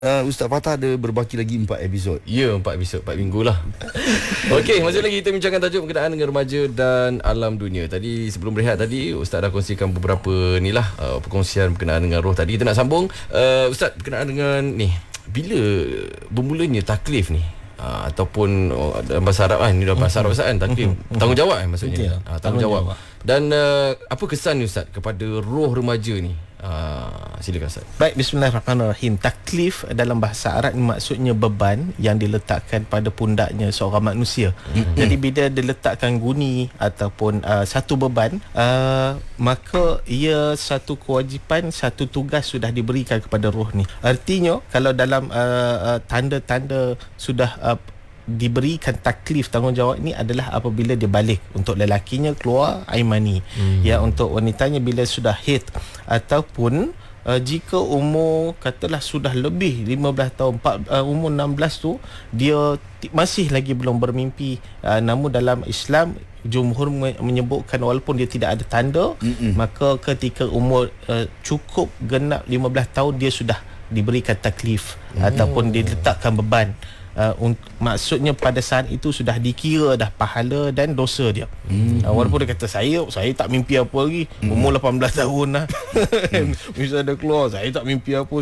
Ustaz Fatah ada berbaki lagi 4 episod. Ya, 4 episod, 4 minggu lah. Okey, masih lagi kita bincangkan tajuk berkenaan dengan remaja dan alam dunia. Tadi sebelum berehat tadi, Ustaz dah kongsikan beberapa ni lah, perkongsian berkenaan dengan roh tadi. Kita nak sambung, Ustaz, berkenaan dengan ni, bila bermulanya taklif ni? Ataupun dalam bahasa Arab kan, ni dalam bahasa Arab Ustaz kan, taklif, tanggungjawab maksudnya. Tanggungjawab. Dan apa kesan ni Ustaz kepada roh remaja ni? Silakan Ustaz. Baik, bismillahirrahmanirrahim. Taklif dalam bahasa Arab ni maksudnya beban yang diletakkan pada pundaknya seorang manusia. Jadi bila diletakkan guni ataupun satu beban, maka ia satu kewajipan, satu tugas sudah diberikan kepada roh ni. Artinya kalau dalam tanda-tanda sudah diberikan taklif, tanggungjawab ini adalah apabila dia balik. Untuk lelakinya keluar air mani, ya, untuk wanitanya bila sudah haid, ataupun jika umur katalah sudah lebih 15 tahun, umur 16 tu dia masih lagi belum bermimpi. Namun dalam Islam jumhur menyebutkan walaupun dia tidak ada tanda, maka ketika umur cukup genap 15 tahun dia sudah diberikan taklif ataupun diletakkan beban. Maksudnya pada saat itu sudah dikira dah pahala dan dosa dia. Walaupun dia kata saya tak mimpi apa lagi, umur 18 tahun lah. Misalnya dia keluar, saya tak mimpi apa.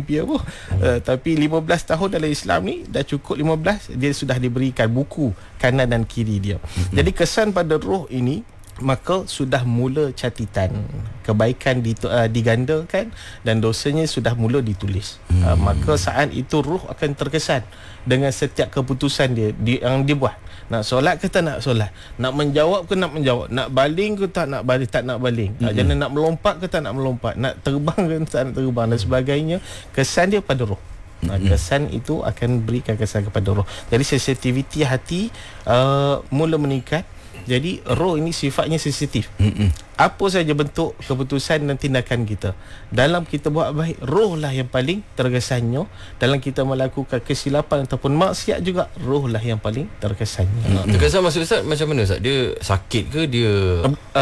Tapi 15 tahun dalam Islam ni dah cukup 15, dia sudah diberikan buku kanan dan kiri dia. Jadi kesan pada roh ini, maka sudah mula catatan kebaikan digandakan dan dosanya sudah mula ditulis. Maka saat itu roh akan terkesan dengan setiap keputusan dia yang dia buat. Nak solat ke tak nak solat, nak menjawab ke nak menjawab, nak baling ke tak nak baling, jangan nak melompat ke tak nak melompat, nak terbang ke tak nak terbang dan sebagainya. Kesan dia pada roh. Kesan itu akan berikan kesan kepada roh. Jadi sensitiviti hati mula meningkat. Jadi roh ini sifatnya sensitif. Apa saja bentuk keputusan dan tindakan kita, dalam kita buat baik, roh lah yang paling terkesannya. Dalam kita melakukan kesilapan ataupun maksiat juga, roh lah yang paling terkesannya. Terkesan maksud Ustaz macam mana Ustaz? Dia sakit ke dia?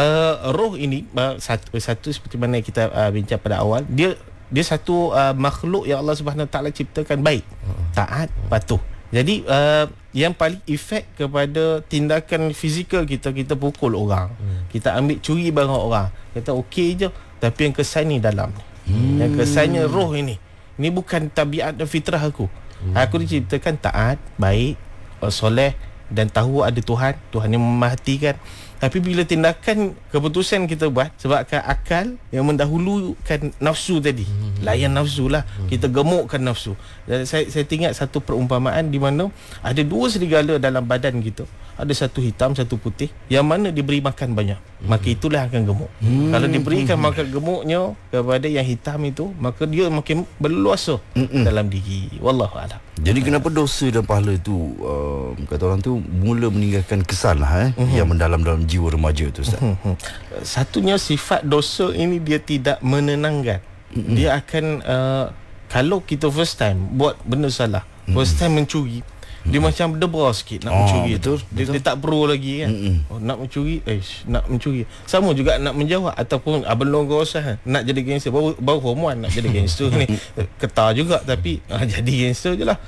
Roh ini satu seperti mana kita bincang pada awal, dia satu makhluk yang Allah Subhanahu Taala ciptakan baik, taat, patuh. Jadi yang paling efek kepada tindakan fizikal kita pukul orang, kita ambil curi barang orang, kita okey je, tapi yang kesan ni dalam ni. Yang kesannya roh ini bukan tabiat dan fitrah aku. Aku diciptakan taat, baik, soleh dan tahu ada Tuhan yang memerhatikan. Tapi bila tindakan keputusan kita buat sebabkan akal yang mendahulukan nafsu tadi, layan nafsu lah, kita gemukkan nafsu. Dan saya teringat satu perumpamaan di mana ada dua serigala dalam badan kita. Ada satu hitam, satu putih. Yang mana diberi makan banyak, maka itulah akan gemuk. Kalau diberikan makan gemuknya kepada yang hitam itu, maka dia makin berluasa dalam diri. Wallahualam. Jadi kenapa dosa dan pahala tu kata orang tu mula meninggalkan kesan lah yang mendalam dalam jiwa remaja tu Ustaz? Satunya sifat dosa ini dia tidak menenangkan. Dia akan kalau kita first time buat benda salah, first time mencuri, dia macam debra sikit nak mencuri. Betul. Dia tak pro lagi kan. Nak mencuri. Sama juga nak menjawab ataupun abang longgar usah nak jadi gangster, baru form 1 nak jadi gangster ni. Ketar juga tapi jadi gangster je lah.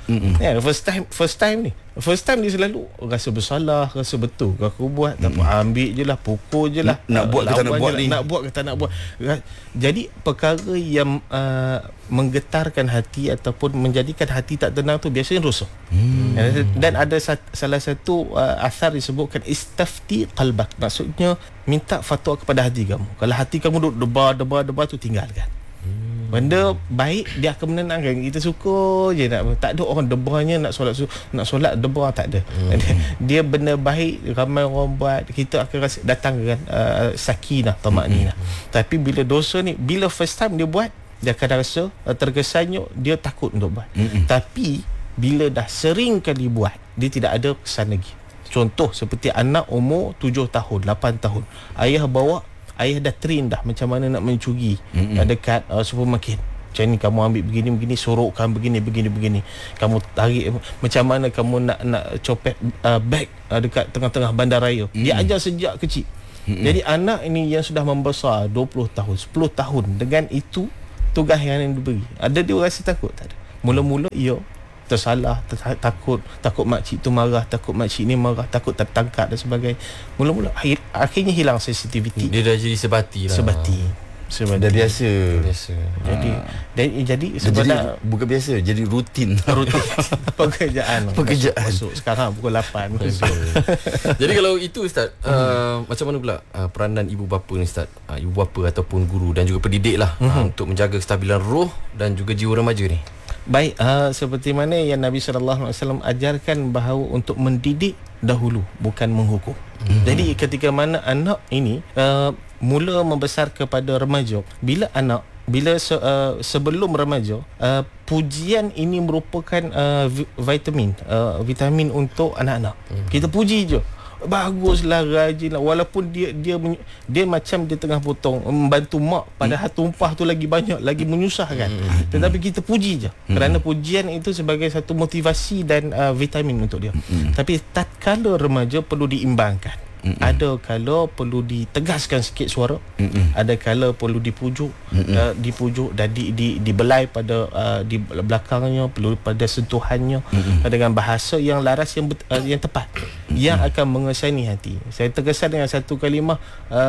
First time dia selalu rasa bersalah, rasa betul ke aku buat, tak ambil je lah, pukul je lah, nak buat ke tak nak buat ni, nak buat ke tak nak buat. Jadi perkara yang menggetarkan hati ataupun menjadikan hati tak tenang tu biasanya dosa. Dan ada salah satu asar disebutkan istafti qalbak, maksudnya minta fatwa kepada hati kamu. Kalau hati kamu duk debar tu, tinggalkan. Benda baik dia akan menenangkan. Kita suka je tak ada orang debarnya nak solat debar, tak ada. Dia benda baik ramai orang buat, kita akan rasa datangkan sakinah, tamakninah. Tapi bila dosa ni, bila first time dia buat, dia akan rasa terkesannya dia takut untuk buat. Tapi bila dah sering kali buat, dia tidak ada kesan lagi. Contoh seperti anak umur 7 tahun, 8 tahun, ayah dah train dah macam mana nak mencuri dekat supermarket. Macam ni kamu ambil begini, sorokkan begini. Kamu tarik macam mana kamu nak copet beg dekat tengah-tengah bandaraya. Dia ajar sejak kecil. Jadi anak ini yang sudah membesar 20 tahun, 10 tahun, dengan itu tugas yang diberi, ada dia rasa takut? Tak ada. Mula-mula tersalah, takut makcik tu marah, takut makcik ni marah, takut tertangkap dan sebagainya. Mula-mula akhirnya hilang sensitivity. Dia dah jadi sebati lah. Dah biasa. Jadi sebenarnya bukan biasa, jadi rutin pekerjaan. Masuk sekarang pukul 8. Jadi kalau itu Ustaz, macam mana pula peranan ibu bapa ni Ustaz? Ibu bapa ataupun guru dan juga pendidik lah untuk menjaga kestabilan roh dan juga jiwa remaja ni. Baik, seperti mana yang Nabi SAW ajarkan bahawa untuk mendidik dahulu, bukan menghukum. Jadi ketika mana anak ini mula membesar kepada remaja, sebelum remaja, pujian ini merupakan vitamin untuk anak-anak. Kita puji je, baguslah, rajinlah, walaupun dia macam dia tengah potong membantu mak, padahal tumpah tu lagi banyak, lagi menyusahkan. Tetapi kita puji je, kerana pujian itu sebagai satu motivasi dan vitamin untuk dia. Tapi tatkala remaja perlu diimbangkan. Ada kala perlu ditegaskan sikit suara, ada kala perlu dipujuk, dan dibelai pada di belakangnya, perlu pada sentuhannya, dengan bahasa yang laras, yang tepat, yang akan mengesani hati. Saya terkesan dengan satu kalimah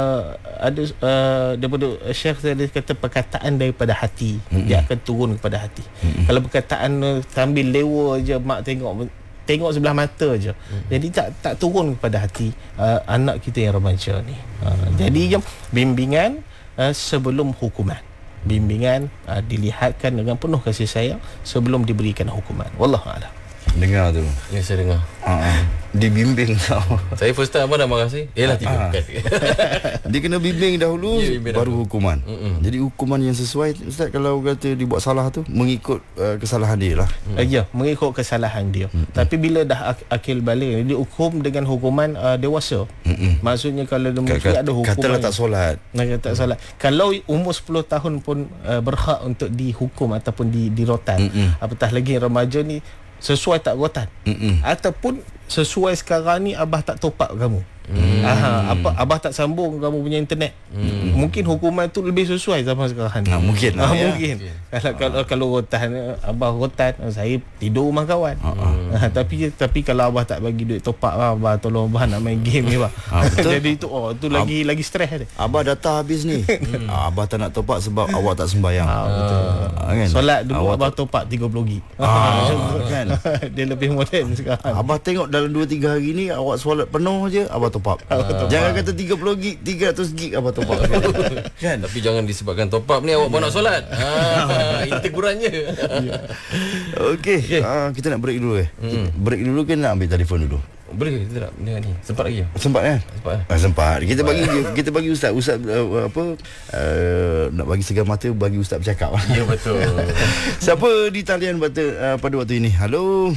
daripada Syekh, saya kata perkataan daripada hati, dia akan turun kepada hati. Kalau perkataan sambil lewa je, mak tengok sebelah mata je, jadi tak turun kepada hati anak kita yang remaja ni. Jadi bimbingan sebelum hukuman, bimbingan dilihatkan dengan penuh kasih sayang sebelum diberikan hukuman. Wallahu a'lam. Dengar tu. Ya, saya dengar. Dibimbing tau. Saya first time abang dah marah saya. Yalah, tidur. Dia kena bimbing dahulu, bimbing baru dahulu. hukuman. Jadi hukuman yang sesuai, Ustaz, kalau kata dibuat salah tu, mengikut kesalahan dia lah. Ya, mengikut kesalahan dia. Tapi bila dah akil balik, dia hukum dengan hukuman dewasa. Maksudnya kalau dia mesti ada hukuman. Katalah tak solat. Tak solat. Kalau umur 10 tahun pun berhak untuk dihukum ataupun dirotan. Apatah lagi remaja ni, sesuai tak rotan, ataupun sesuai sekarang ni abah tak top up kamu, abah tak sambung kamu punya internet, mungkin hukuman tu lebih sesuai zaman sekarang ni. Mungkin mungkin. Kalau rotan, abah rotan, saya tidur rumah kawan. Tapi kalau abah tak bagi duit top up, abah tolong abah nak main game ni, abah. Jadi tu lagi stres dia. Abah data habis ni. Abah tak nak top up sebab awak tak sembahyang. Betul. Kan? Solat dulu abah top up 30 gig. Kan? Dia lebih moden sekarang. Abah tengok dalam 2-3 hari ni awak solat penuh je, abah top up. Jangan kata 30 gig, 300 gig abah top up. Kan? Tapi jangan disebabkan top up ni awak nak solat. Itu tegurannya. Okey, kita nak break dulu break dulu ke nak ambil telefon dulu? Boleh kita tak ni. Sempat lagi. Sempat kan? Sempat. Kita bagi ustaz nak bagi segar mata, bagi ustaz bercakap. Ya, betul. Siapa di talian pada waktu ini? Halo.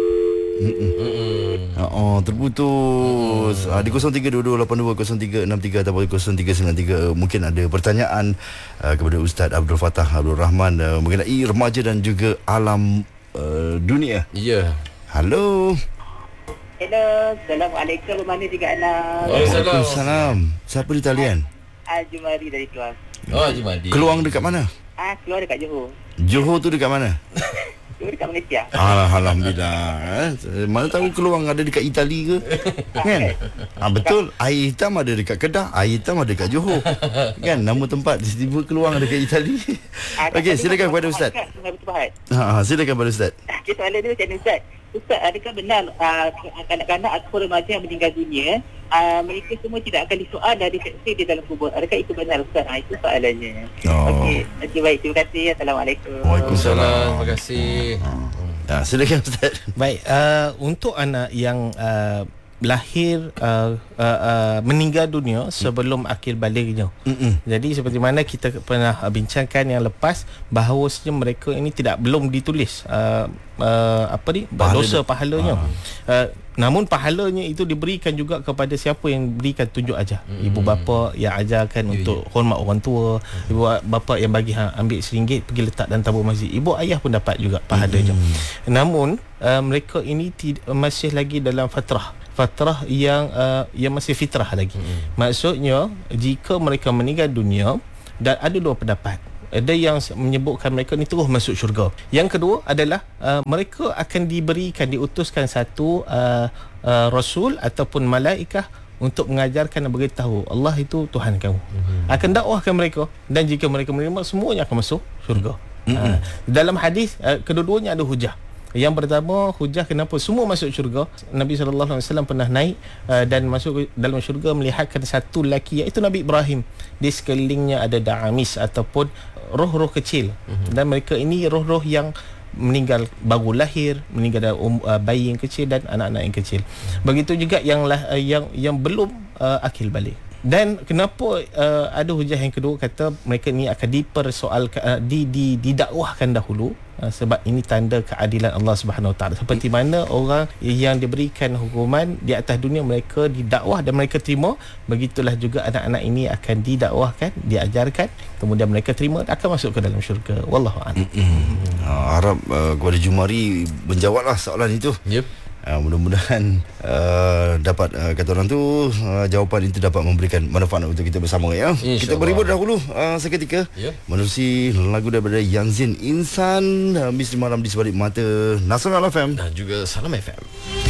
Terputus. Di 0322820363 atau 0393. Mungkin ada pertanyaan kepada Ustaz Abdul Fattah Abdul Rahman mengenai remaja dan juga alam dunia. Ya. Halo. Hello, Assalamualaikum. Mana juga anak? Waalaikumsalam. Siapa di talian? Jumari dari Keluang. Jumadi. Keluang dekat mana? Keluar dekat Johor. Johor tu dekat mana? Johor dekat Malaysia. Alhamdulillah. Mana tahu Keluang ada dekat Itali ke? Kan? Betul. Air hitam ada dekat Kedah, air hitam ada dekat Johor. Kan? Nama tempat tiba-tiba Keluang dekat Itali. Okey, silakan kepada Ustaz. Silakan kepada Ustaz. Soalan dia macam ni, Ustaz. Ustaz, adakah benar kanak-kanak atau remaja yang meninggal dunia, mereka semua tidak akan disoal dari seksi di dalam kubur? Adakah itu benar, Ustaz? Itu soalannya. Okey, baik. Terima kasih. Assalamualaikum. Waalaikumsalam. Terima kasih. Silakan Ustaz. Baik, untuk anak yang lahir meninggal dunia sebelum akil balignya. Jadi seperti mana kita pernah bincangkan yang lepas, bahawasanya mereka ini belum ditulis dosa pahalanya. Namun pahalanya itu diberikan juga kepada siapa yang berikan tunjuk ajar. Ibu bapa yang ajarkan untuk hormat orang tua, ibu bapa yang bagi ambil RM1 pergi letak dalam tabung masjid, ibu ayah pun dapat juga pahalanya. Namun mereka ini masih lagi dalam fatrah yang masih fitrah lagi. Maksudnya jika mereka meninggal dunia, dan ada dua pendapat. ada yang menyebutkan mereka ni terus masuk syurga. Yang kedua adalah mereka akan diutuskan satu rasul ataupun malaikah untuk mengajarkan dan beritahu Allah itu Tuhan kamu. Akan dakwahkan mereka, dan jika mereka menerima, semuanya akan masuk syurga. Dalam hadis kedua-duanya ada hujah. Yang pertama, hujah kenapa semua masuk syurga. Nabi SAW pernah naik dan masuk dalam syurga, melihatkan satu lelaki, iaitu Nabi Ibrahim. Di sekelilingnya ada da'amis ataupun roh-roh kecil. Dan mereka ini roh-roh yang meninggal baru lahir, meninggal bayi yang kecil dan anak-anak yang kecil. Begitu juga yang belum akil balik. Dan kenapa ada hujah yang kedua, kata mereka ni akan dipersoalkan, didakwahkan dahulu, sebab ini tanda keadilan Allah Subhanahu Wa Taala. Seperti mana orang yang diberikan hukuman di atas dunia, mereka didakwah dan mereka terima, begitulah juga anak-anak ini akan didakwahkan, diajarkan, kemudian mereka terima, akan masuk ke dalam syurga. Wallahu a'lam. Harap kepada Jumari menjawablah soalan itu. Yep. Mudah-mudahan dapat kata orang tu jawapan itu dapat memberikan manfaat untuk kita bersama ya. Kita berhibur dahulu seketika menerusi lagu daripada Yang Zin, Insan, Misteri Malam di Sebalik Mata, Nasional FM dan juga Salam FM.